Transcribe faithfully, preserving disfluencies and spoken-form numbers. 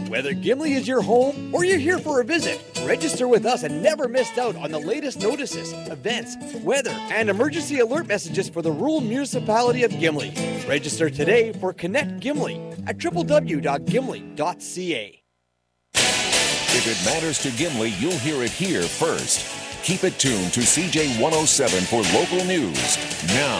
Whether Gimli is your home or you're here for a visit, register with us and never miss out on the latest notices, events, weather, and emergency alert messages for the rural municipality of Gimli. Register today for Connect Gimli at w w w dot gimli dot c a. If it matters to Gimli, you'll hear it here first. Keep it tuned to C J one oh seven for local news. Now,